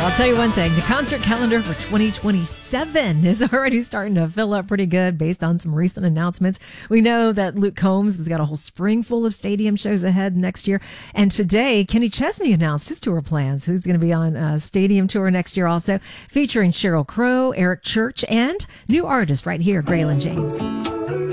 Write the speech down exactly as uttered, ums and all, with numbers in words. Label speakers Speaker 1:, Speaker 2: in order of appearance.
Speaker 1: I'll tell you one thing. The concert calendar for twenty twenty-seven is already starting to fill up pretty good based on some recent announcements. We know that Luke Combs has got a whole spring full of stadium shows ahead next year. And today, Kenny Chesney announced his tour plans. He's going to be on a stadium tour next year also, featuring Sheryl Crow, Eric Church, and new artist right here, Graylin James.